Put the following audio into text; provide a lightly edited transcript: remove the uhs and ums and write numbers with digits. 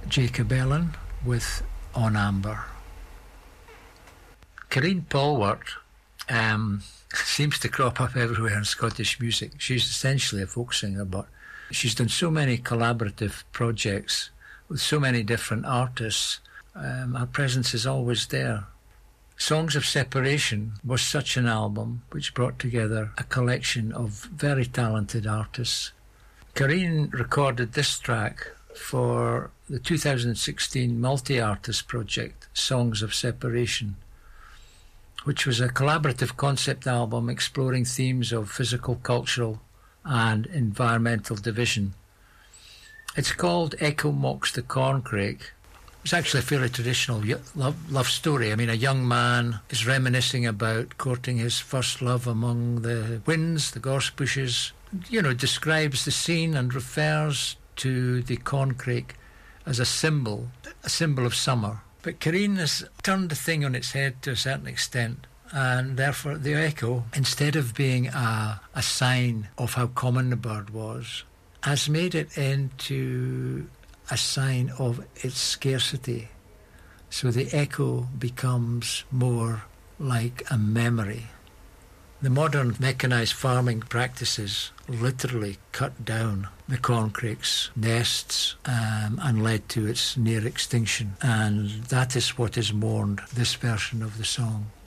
Jacob Ellen with On Amber. Karine Polwart seems to crop up everywhere in Scottish music. She's essentially a folk singer, but she's done so many collaborative projects with so many different artists. Her presence is always there. Songs of Separation was such an album which brought together a collection of very talented artists. Karine recorded this track for the 2016 multi-artist project, Songs of Separation, which was a collaborative concept album exploring themes of physical, cultural and environmental division. It's called Echo Mocks the Corncrake. It's actually a fairly traditional love story. I mean, a young man is reminiscing about courting his first love among the winds, the gorse bushes, describes the scene and refers to the corncrake as a symbol of summer. But Karine has turned the thing on its head to a certain extent, and therefore the echo, instead of being a sign of how common the bird was, has made it into a sign of its scarcity. So the echo becomes more like a memory. The modern mechanised farming practices literally cut down the corncrake's nests and led to its near extinction. And that is what is mourned, this version of the song.